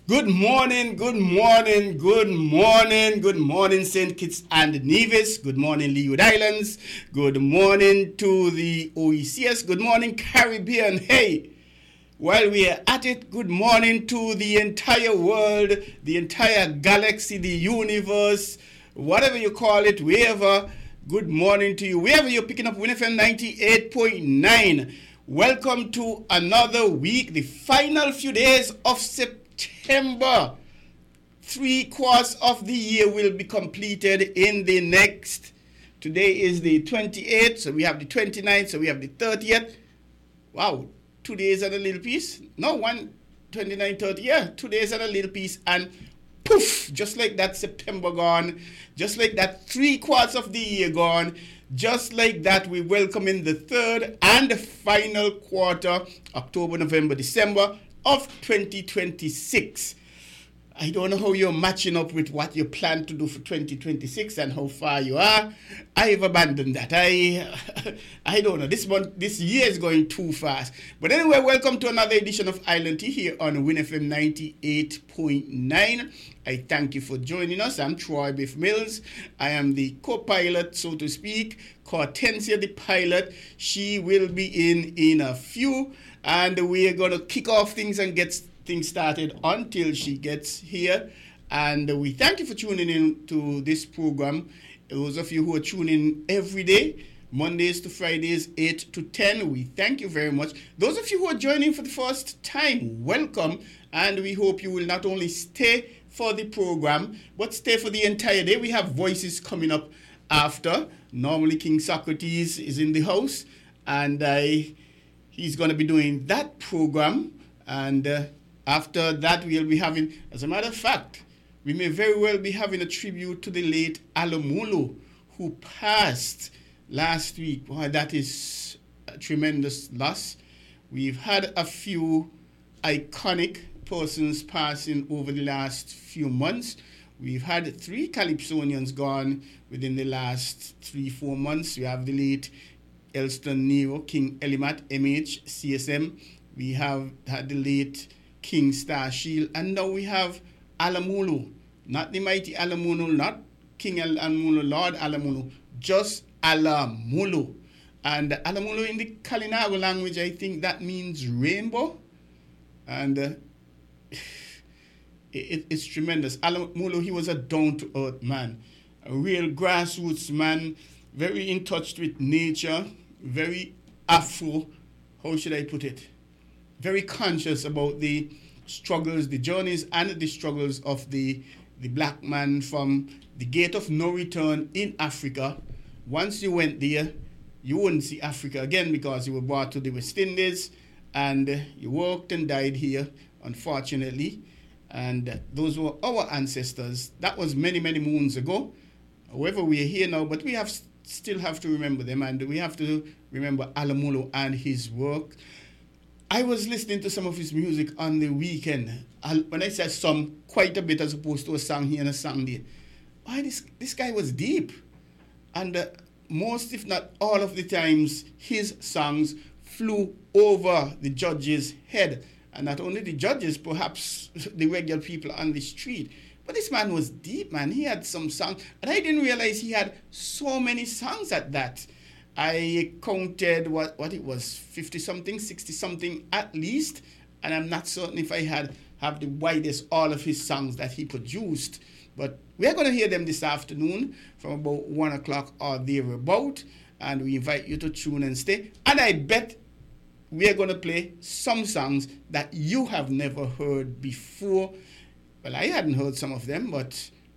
Good morning, good morning, good morning, good morning, St. Kitts and Nevis. Good morning, Leeward Islands. Good morning to the OECS. Good morning, Caribbean. Hey, while we are at it, good morning to the entire world, the entire galaxy, the universe, whatever you call it, wherever. Good morning to you, wherever you're picking up WinFM 98.9. Welcome to another week, the final few days of September. 3/4 of the year will be completed in the next. Today is the 28th, so we have the 29th, so we have the 30th. Wow, 2 days and a little piece. No, 29, 30, yeah, 2 days and a little piece, and poof, just like that, September gone, just like that, 3/4 of the year gone, just like that, we welcome in the third and final quarter, October, November, December of 2026. I don't know how you're matching up with what you plan to do for 2026 and how far you are. I've abandoned that. I don't know. This year is going too fast. But anyway, welcome to another edition of Island Tea here on WinFM 98.9. I thank you for joining us. I'm Troy Biff Mills. I am the co-pilot, so to speak. Hortensia, the pilot. She will be in a few. And we're going to kick off things and get things started until she gets here. And we thank you for tuning in to this program. Those of you who are tuning every day, Mondays to Fridays, 8 to 10, we thank you very much. Those of you who are joining for the first time, welcome. And we hope you will not only stay for the program, but stay for the entire day. We have voices coming up after. Normally, King Socrates is in the house, and he's going to be doing that program. And after that, we'll be having, as a matter of fact, we may very well be having a tribute to the late Alamulo, who passed last week. Boy, that is a tremendous loss. We've had a few iconic persons passing over the last few months. We've had 3 Calypsonians gone within the last 3-4 months. We have the late Elston Nero, King Elimat, MH, CSM. We have had the late King Starshield, and now we have Alamulo, not the mighty Alamulo, not King Alamulo, Lord Alamulo, just Alamulo. And Alamulo in the Kalinago language, I think that means rainbow, and it's tremendous. Alamulo, he was a down-to-earth man, a real grassroots man, very in touch with nature, very Afro, how should I put it? Very conscious about the struggles, the journeys and the struggles of the black man from the gate of no return in Africa. Once you went there, you wouldn't see Africa again because you were brought to the West Indies and you worked and died here, unfortunately. And those were our ancestors. That was many, many moons ago. However, we are here now, but we still have to remember them, and we have to remember Alamulo and his work. I was listening to some of his music on the weekend. When I said some, quite a bit as opposed to a song here and a song there. Why, this guy was deep. And most, if not all of the times, his songs flew over the judge's head. And not only the judges, perhaps the regular people on the street. But this man was deep, man. He had some songs. And I didn't realize he had so many songs at that. I counted what it was, 50-something, 60-something at least. And I'm not certain if I have the widest all of his songs that he produced. But we're going to hear them this afternoon from about 1 o'clock or thereabout. And we invite you to tune and stay. And I bet we're going to play some songs that you have never heard before. Well, I hadn't heard some of them, but